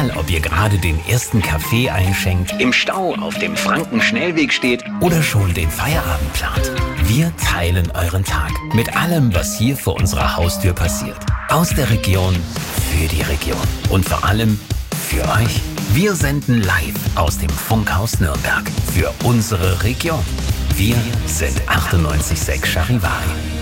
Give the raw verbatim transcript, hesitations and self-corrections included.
Egal, ob ihr gerade den ersten Kaffee einschenkt, im Stau auf dem Franken-Schnellweg steht oder schon den Feierabend plant. Wir teilen euren Tag mit allem, was hier vor unserer Haustür passiert. Aus der Region, für die Region und vor allem für euch. Wir senden live aus dem Funkhaus Nürnberg für unsere Region. Wir sind achtundneunzig Komma sechs Charivari.